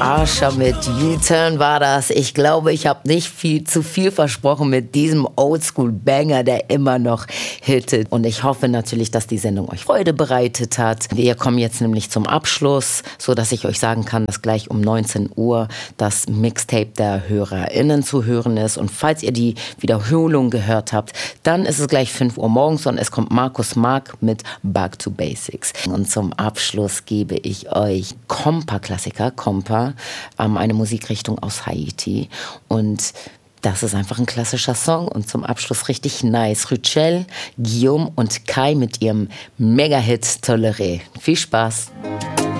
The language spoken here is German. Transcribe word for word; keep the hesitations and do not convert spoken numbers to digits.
Asha mit U-Turn war das. Ich glaube, ich habe nicht viel zu viel versprochen mit diesem Oldschool-Banger, der immer noch hittet. Und ich hoffe natürlich, dass die Sendung euch Freude bereitet hat. Wir kommen jetzt nämlich zum Abschluss, sodass ich euch sagen kann, dass gleich um neunzehn Uhr das Mixtape der HörerInnen zu hören ist. Und falls ihr die Wiederholung gehört habt, dann ist es gleich fünf Uhr morgens und es kommt Markus Mark mit Back to Basics. Und zum Abschluss gebe ich euch Kompa-Klassiker, Kompa, ähm, eine Musikrichtung aus Haiti. Und das ist einfach ein klassischer Song und zum Abschluss richtig nice. Rüchel, Guillaume und Kai mit ihrem Mega-Hit Toléré. Viel Spaß!